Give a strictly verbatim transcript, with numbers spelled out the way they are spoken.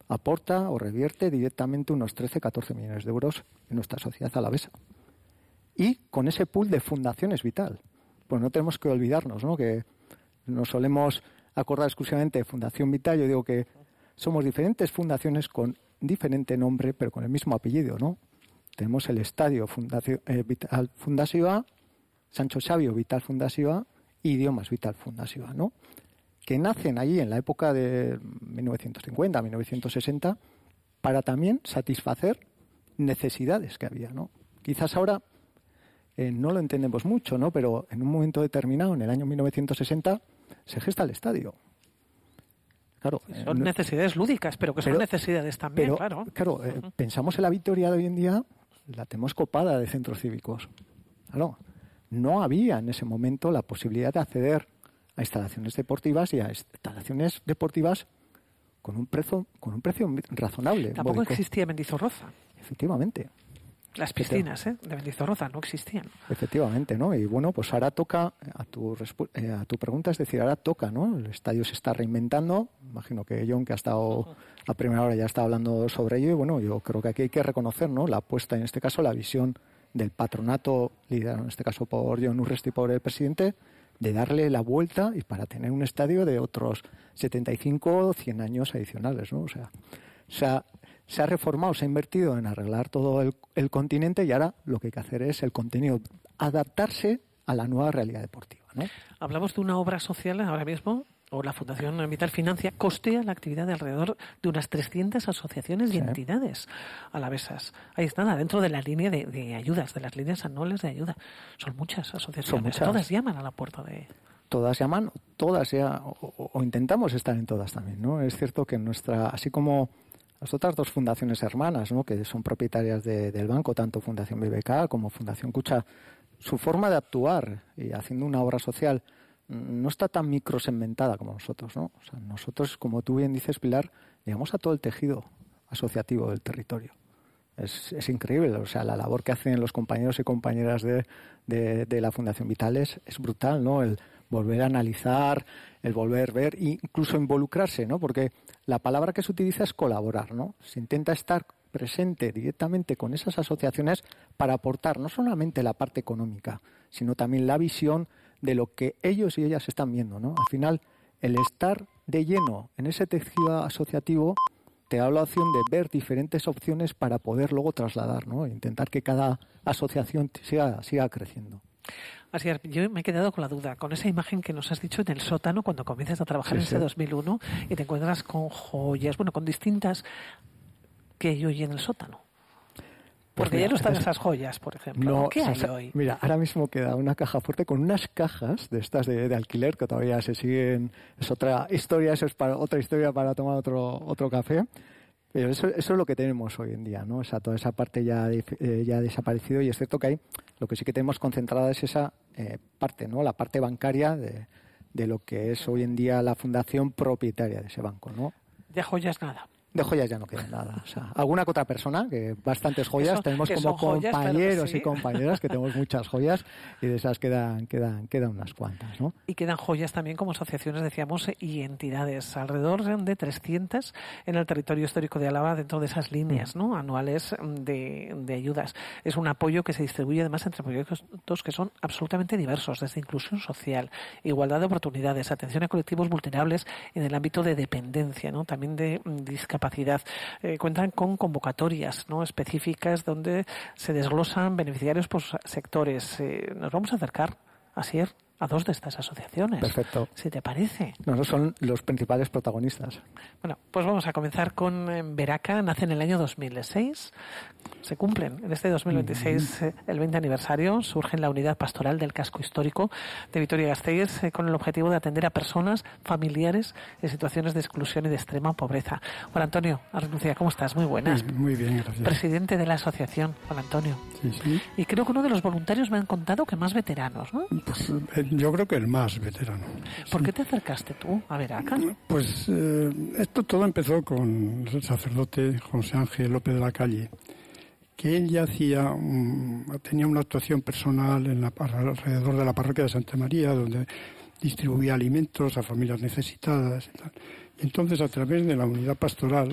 aporta o revierte directamente unos trece a catorce millones de euros en nuestra sociedad alavesa. Y con ese pool de fundaciones Vital. Pues no tenemos que olvidarnos, ¿no?, que nos solemos acordar exclusivamente de Fundación Vital. Yo digo que somos diferentes fundaciones con diferente nombre, pero con el mismo apellido, ¿no? Tenemos el Estadio Fundación, eh, Vital Fundazioa, Sancho Xavi Vital Fundazioa y Idiomas Vital Fundazioa, ¿no?, que nacen allí en la época de mil novecientos cincuenta, mil novecientos sesenta, para también satisfacer necesidades que había, ¿no? Quizás ahora eh, no lo entendemos mucho, ¿no?, pero en un momento determinado, en el año mil novecientos sesenta, se gesta el estadio. Claro, son eh, necesidades lúdicas, pero que son pero, necesidades también, pero, claro. Claro, eh, uh-huh. Pensamos en la Vitoria de hoy en día, la tenemos copada de centros cívicos. Claro, no había en ese momento la posibilidad de acceder a instalaciones deportivas y a instalaciones deportivas con un precio con un precio razonable. Tampoco módico. Existía Mendizorroza. Efectivamente. Las piscinas ¿eh? de Mendizorroza no existían. Efectivamente, ¿no? Y bueno, pues ahora toca, a tu, respu- eh, a tu pregunta, es decir, ahora toca, ¿no? El estadio se está reinventando. Imagino que John, que ha estado a primera hora, ya está hablando sobre ello. Y bueno, yo creo que aquí hay que reconocer, ¿no?, la apuesta, en este caso, la visión del patronato, liderado en este caso por John Urresti y por el presidente, de darle la vuelta y para tener un estadio de otros setenta y cinco o cien años adicionales, ¿no? O sea, se ha, se ha reformado, se ha invertido en arreglar todo el, el continente y ahora lo que hay que hacer es el contenido, adaptarse a la nueva realidad deportiva, ¿no? Hablamos de una obra social ahora mismo, o la Fundación Vital Financia, costea la actividad de alrededor de unas trescientas asociaciones y sí. entidades alavesas. Ahí está, dentro de la línea de, de ayudas, de las líneas anuales de ayuda. Son muchas asociaciones, Son muchas. Todas llaman a la puerta de... Todas llaman, todas ya, o, o intentamos estar en todas también, ¿no? Es cierto que nuestra, así como las otras dos fundaciones hermanas, ¿no?, que son propietarias de, del banco, tanto Fundación B B K como Fundación Kutxa, su forma de actuar y haciendo una obra social no está tan microsegmentada como nosotros, ¿no? O sea, nosotros, como tú bien dices, Pilar, llegamos a todo el tejido asociativo del territorio. Es, es increíble, o sea, la labor que hacen los compañeros y compañeras de, de, de la Fundación Vital es, es brutal, ¿no? El volver a analizar, el volver a ver, e incluso involucrarse, ¿no? Porque la palabra que se utiliza es colaborar, ¿no? Se intenta estar presente directamente con esas asociaciones para aportar no solamente la parte económica, sino también la visión de lo que ellos y ellas están viendo, ¿no? Al final, el estar de lleno en ese tejido asociativo te da la opción de ver diferentes opciones para poder luego trasladar, ¿no? Intentar que cada asociación siga, siga creciendo. Así es, yo me he quedado con la duda, con esa imagen que nos has dicho en el sótano cuando comienzas a trabajar sí, en ese sí. dos mil uno y te encuentras con joyas, bueno, con distintas que hay hoy en el sótano. Porque pues mira, ya no están esas joyas, por ejemplo. No, ¿Qué hay o sea, hoy? Mira, ahora mismo queda una caja fuerte con unas cajas de estas de, de alquiler que todavía se siguen. Es otra historia, eso es para otra historia para tomar otro otro café. Pero eso, eso es lo que tenemos hoy en día, ¿no? O sea, toda esa parte ya, eh, ya ha desaparecido y es cierto que hay, lo que sí que tenemos concentrada es esa eh, parte, ¿no? La parte bancaria de, de lo que es hoy en día la fundación propietaria de ese banco, ¿no? De joyas nada. De joyas ya no queda nada. O sea, alguna que otra persona, que bastantes joyas, Eso, tenemos como joyas, compañeros sí. y compañeras que tenemos muchas joyas y de esas quedan, quedan, quedan unas cuantas, ¿no? Y quedan joyas también como asociaciones, decíamos, y entidades, alrededor de trescientas en el territorio histórico de Álava dentro de esas líneas, ¿no?, anuales de, de ayudas. Es un apoyo que se distribuye además entre proyectos que son absolutamente diversos, desde inclusión social, igualdad de oportunidades, atención a colectivos vulnerables en el ámbito de dependencia, ¿no?, también de discapacidad. Eh, cuentan con convocatorias, ¿no?, específicas donde se desglosan beneficiarios por sectores. Eh, nos vamos a acercar, Asier, a dos de estas asociaciones. Perfecto. ¿Si te parece? No, no son los principales protagonistas. Bueno, pues vamos a comenzar con eh, Veraca. Nace en el año dos mil seis. Se cumplen en este dos mil veintiséis eh, el veinte aniversario. Surge en la unidad pastoral del casco histórico de Vitoria-Gasteiz eh, con el objetivo de atender a personas, familiares en situaciones de exclusión y de extrema pobreza. Juan Antonio Arrenuncia, ¿cómo estás? Muy buenas. Muy, muy bien, gracias. Presidente de la asociación, Juan Antonio. Sí, sí. Y creo que uno de los voluntarios me han contado que más veteranos, ¿no? Pues eh, yo creo que el más veterano. ¿Por sí. qué te acercaste tú a Veraca? Pues eh, esto todo empezó con el sacerdote José Ángel López de la Calle, que él ya hacía un, tenía una actuación personal en la, alrededor de la parroquia de Santa María, donde distribuía alimentos a familias necesitadas y tal. Entonces, a través de la unidad pastoral